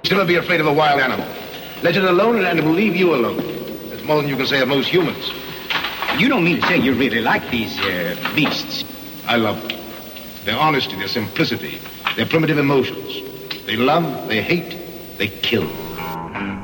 should never be afraid of a wild animal. Let it alone and it will leave you alone. That's more than you can say of most humans. You don't mean to say you really like these beasts? I love them. Their honesty, their simplicity, their primitive emotions. They love, they hate, they kill.